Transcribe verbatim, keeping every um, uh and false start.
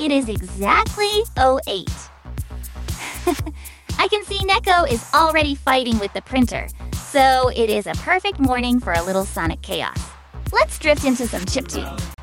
It is exactly oh eight. I can see Neko is already fighting with the printer, so it is a perfect morning for a little sonic chaos. Let's drift into some chiptune.